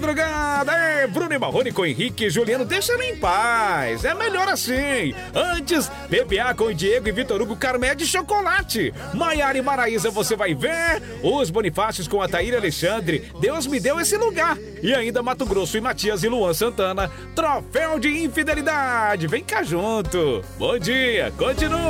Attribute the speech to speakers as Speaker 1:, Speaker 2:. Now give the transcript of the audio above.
Speaker 1: madrugada! Ei, Bruno e Marrone com Henrique e Juliano, deixa ele em paz. É melhor assim. Antes, PPA com Diego e Vitor Hugo Carmé de chocolate. Maiara e Maraísa, você vai ver. Os Bonifácios com Ataíra Alexandre. Deus me deu esse lugar. E ainda Mato Grosso e Matias e Luan Santana. Troféu de infidelidade. Vem cá junto. Bom dia, continua.